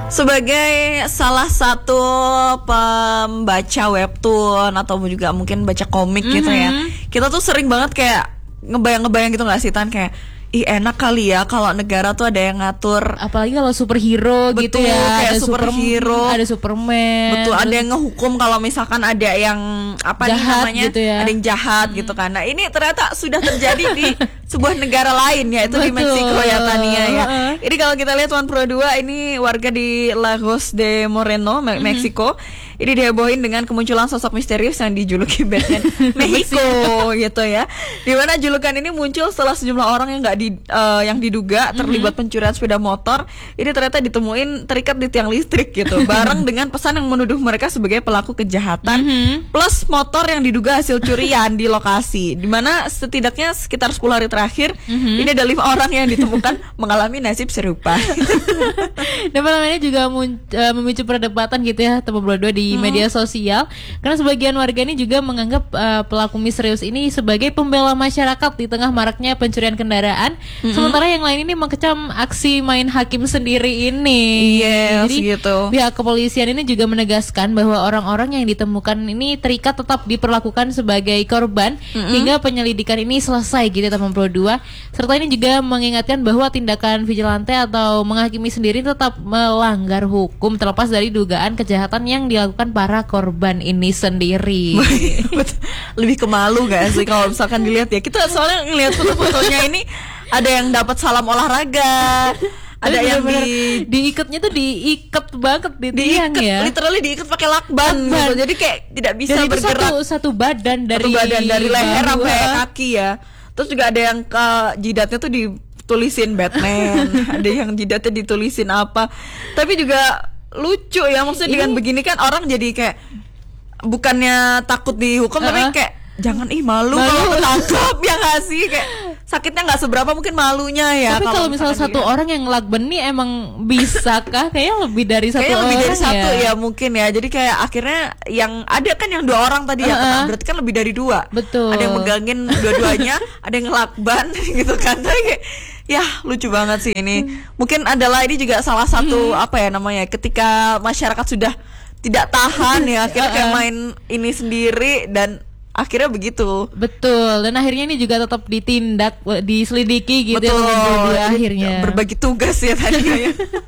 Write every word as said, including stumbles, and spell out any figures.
Sebagai salah satu pembaca webtoon atau juga mungkin baca komik mm-hmm. gitu ya, kita tuh sering banget kayak ngebayang-ngebayang gitu nggak sih Tan, kayak ih enak kali ya kalau negara tuh ada yang ngatur, apalagi kalau superhero. Betul, gitu ya, kayak ada superhero, ada Superman, betul, ada yang ngehukum kalau misalkan ada yang apa jahat, nih namanya gitu ya. Ada yang jahat hmm. gitu kan. Nah ini ternyata sudah terjadi di sebuah negara lain, yaitu betul. Di Meksiko ya Tania ya. Uh-uh. Ini kalau kita lihat One Pro dua ini warga di Lagos de Moreno, Me- uh-huh. Meksiko. Ini dihebohin dengan kemunculan sosok misterius yang dijuluki Batman Meksiko gitu ya. Dimana julukan ini muncul setelah sejumlah orang yang nggak di, uh, yang diduga terlibat mm-hmm. pencurian sepeda motor ini ternyata ditemuin terikat di tiang listrik gitu, bareng dengan pesan yang menuduh mereka sebagai pelaku kejahatan, mm-hmm. plus motor yang diduga hasil curian di lokasi. Dimana setidaknya sekitar sepuluh hari terakhir mm-hmm. ini ada lima orang yang ditemukan mengalami nasib serupa. Dan malam ini juga mun- uh, memicu perdebatan gitu ya teman berdua di hmm. media sosial, karena sebagian warga ini juga menganggap uh, pelaku misterius ini sebagai pembela masyarakat di tengah maraknya pencurian kendaraan, hmm. sementara yang lain ini mengecam aksi main hakim sendiri ini. Yes, Jadi gitu. Pihak kepolisian ini juga menegaskan bahwa orang-orang yang ditemukan ini terikat tetap diperlakukan sebagai korban hmm. hingga penyelidikan ini selesai gitu teman Pro dua. Serta ini juga mengingatkan bahwa tindakan vigilante atau menghakimi sendiri tetap melanggar hukum terlepas dari dugaan kejahatan yang dilakukan para korban ini sendiri. Lebih kemalu gak sih kalau misalkan dilihat ya, kita soalnya ngelihat foto-fotonya ini ada yang dapat salam olahraga, ada yang di diikatnya tuh diikat banget di tiang ya, literally diikat pakai lakban gitu. Jadi kayak tidak bisa dan bergerak. Satu, satu badan dari satu badan dari leher bawah sampai kaki ya. Terus juga ada yang ke jidatnya tuh ditulisin Batman, ada yang jidatnya ditulisin apa. Tapi juga lucu ya, maksudnya ini dengan begini kan orang jadi kayak bukannya takut dihukum uh-uh. tapi kayak jangan ih malu, malu. Kalau ketangkap ya nggak sih, kayak sakitnya nggak seberapa mungkin malunya ya. Tapi kalau misalnya satu dia. Orang yang lakban nih emang bisa kah? Kayaknya lebih dari satu kayaknya orang lebih dari ya. satu ya mungkin ya. Jadi kayak akhirnya yang ada kan yang dua orang tadi uh-uh. ya kena, berarti kan lebih dari dua. Betul. Ada yang megangin dua-duanya, ada yang ngelakban gitu kan. Tapi kayak ya lucu banget sih ini. Hmm. Mungkin adalah ini juga salah satu hmm. apa ya namanya, ketika masyarakat sudah tidak tahan ya akhirnya kayak main ini sendiri dan akhirnya begitu. Betul. Dan akhirnya ini juga tetap ditindak, diselidiki gitu. Betul. Ya, akhirnya berbagi tugas ya tadi ya.